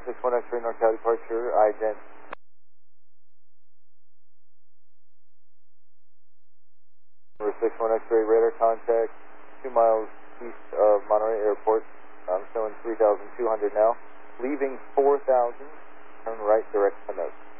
61 X-ray NorCal departure, ident. 61 X-ray radar contact, 2 miles east of Monterey Airport. I'm showing 3,200 now. Leaving 4,000, turn right direct to nose.